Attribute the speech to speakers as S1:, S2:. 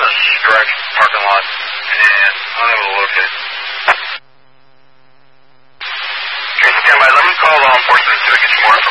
S1: Garage parking lot, and I'm able to locate it.